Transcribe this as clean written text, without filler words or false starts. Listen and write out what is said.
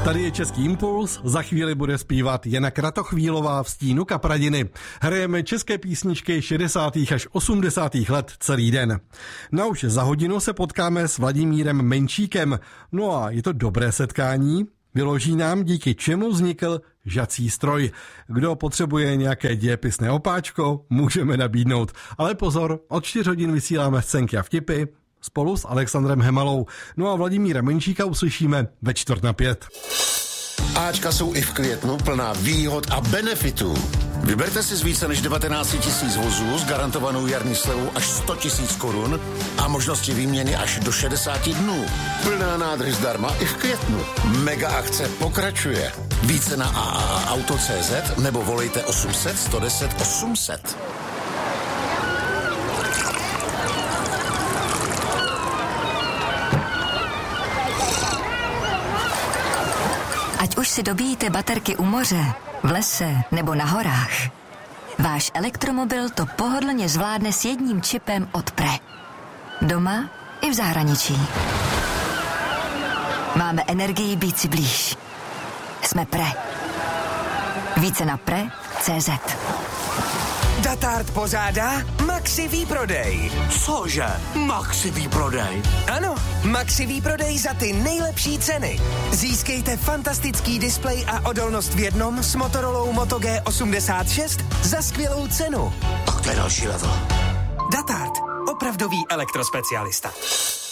Tady je Český impuls, za chvíli bude zpívat Jana Kratochvílová v stínu Kapradiny. Hrajeme české písničky 60. až 80. let celý den. No už za hodinu se potkáme s Vladimírem Menšíkem. No a je to dobré setkání. Vyloží nám, díky čemu vznikl žací stroj. Kdo potřebuje nějaké dějepisné opáčko, můžeme nabídnout. Ale pozor, od 4 hodin vysíláme scénky a vtipy spolu s Alexandrem Hemalou. No a Vladimíra Menšíka uslyšíme ve 4:45. Ačka jsou i v květnu plná výhod a benefitů. Vyberte si z více než 19 000 vozů s garantovanou jarní slevou až 100 000 korun a možnosti výměny až do 60 dnů. Plná nádrž zdarma i v květnu. Mega akce pokračuje. Více na AAAauto.cz nebo volejte 800 110 800. Ať už si dobíjíte baterky u moře, v lese nebo na horách, váš elektromobil to pohodlně zvládne s jedním čipem od Pre. Doma i v zahraničí. Máme energii být si blíž. Jsme Pre. Více na pre.cz. Datard pořádá Maxi výprodej. Cože? Maxi výprodej? Ano, Maxi výprodej za ty nejlepší ceny. Získejte fantastický displej a odolnost v jednom s Motorolou Moto G86 za skvělou cenu. Tak to je další level. Datard, opravdový elektrospecialista.